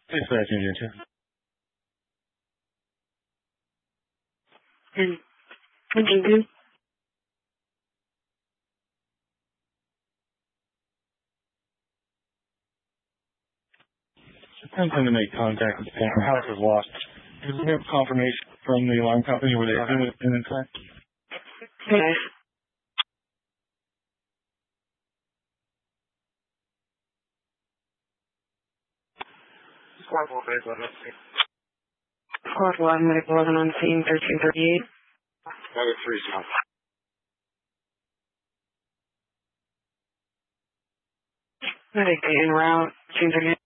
Please say Junior too. And Attempting to make contact with the parent. House was lost. Did we have confirmation from the alarm company where they have it in fact? okay. Squad 1, Medical 11. Squad 1, Medical 11 on scene, 1338. Another 3 south. Medic en route, scene 38.